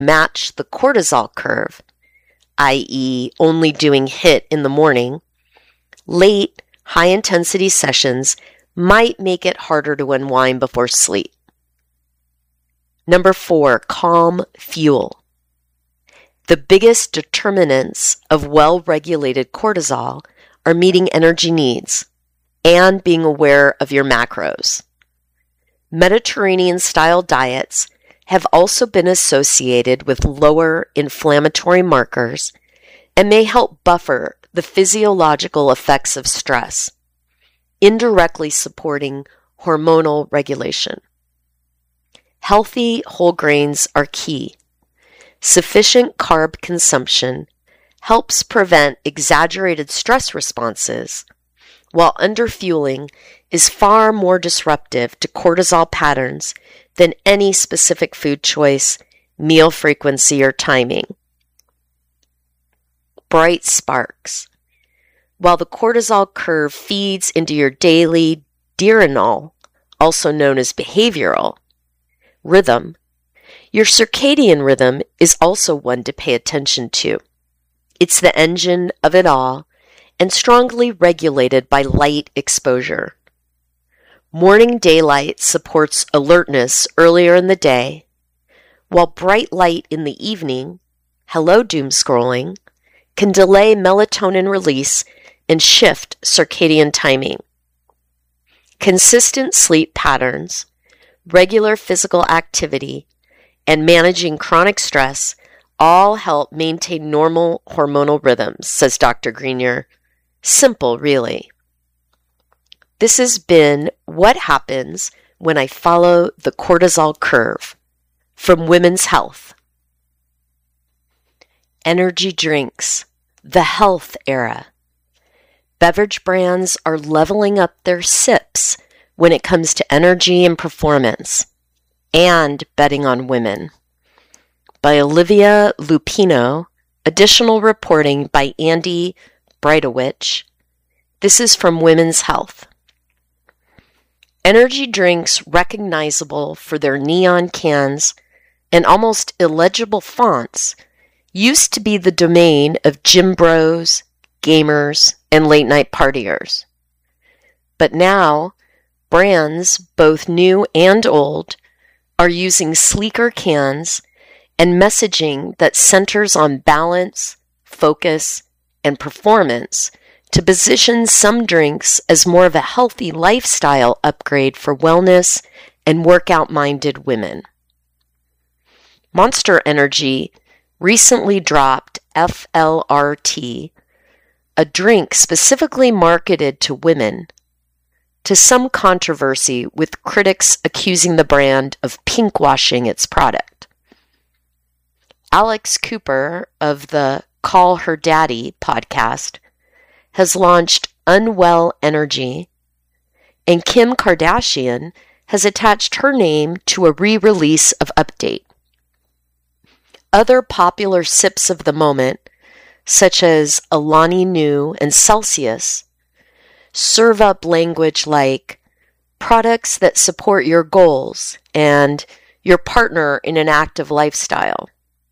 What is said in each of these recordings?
match the cortisol curve, i.e. only doing HIIT in the morning, late, high-intensity sessions might make it harder to unwind before sleep. Number 4, calm fuel. The biggest determinants of well-regulated cortisol are meeting energy needs and being aware of your macros. Mediterranean-style diets have also been associated with lower inflammatory markers and may help buffer the physiological effects of stress, indirectly supporting hormonal regulation. Healthy whole grains are key. Sufficient carb consumption helps prevent exaggerated stress responses, while underfueling is far more disruptive to cortisol patterns than any specific food choice, meal frequency, or timing. Bright sparks. While the cortisol curve feeds into your daily diurnal, also known as behavioral, rhythm, your circadian rhythm is also one to pay attention to. It's the engine of it all and strongly regulated by light exposure. Morning daylight supports alertness earlier in the day, while bright light in the evening, hello doom scrolling, can delay melatonin release and shift circadian timing. Consistent sleep patterns, regular physical activity, and managing chronic stress all help maintain normal hormonal rhythms, says Dr. Grenier. Simple, really. This has been What Happens When I Follow the Cortisol Curve from Women's Health. Energy drinks, the health era. Beverage brands are leveling up their sips when it comes to energy and performance, and betting on women. By Olivia Lupino, additional reporting by Andy Breitowich. This is from Women's Health. Energy drinks recognizable for their neon cans and almost illegible fonts used to be the domain of gym bros, gamers, and late-night partiers. But now, brands, both new and old, are using sleeker cans and messaging that centers on balance, focus, and performance to position some drinks as more of a healthy lifestyle upgrade for wellness and workout-minded women. Monster Energy recently dropped FLRT, a drink specifically marketed to women, to some controversy with critics accusing the brand of pinkwashing its product. Alex Cooper of the Call Her Daddy podcast has launched Unwell Energy, and Kim Kardashian has attached her name to a re-release of Update. Other popular sips of the moment, such as Alani Nu and Celsius, serve up language like products that support your goals and your partner in an active lifestyle.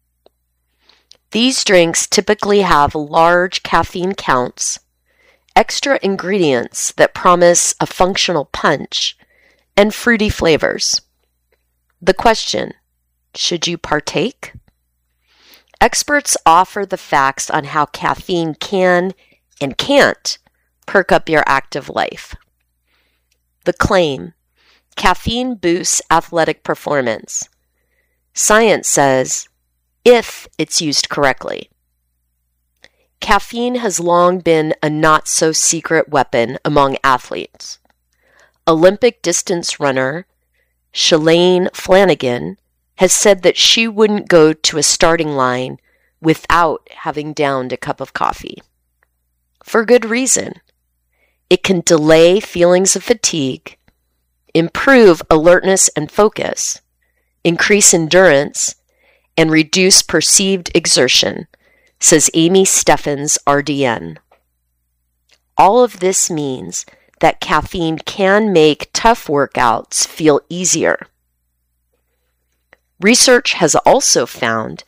These drinks typically have large caffeine counts, extra ingredients that promise a functional punch, and fruity flavors. The question, should you partake? Experts offer the facts on how caffeine can and can't perk up your active life. The claim, caffeine boosts athletic performance. Science says, if it's used correctly. Caffeine has long been a not-so-secret weapon among athletes. Olympic distance runner Shalane Flanagan has said that she wouldn't go to a starting line without having downed a cup of coffee. For good reason. It can delay feelings of fatigue, improve alertness and focus, increase endurance, and reduce perceived exertion, says Amy Steffens, RDN. All of this means that caffeine can make tough workouts feel easier. Research has also found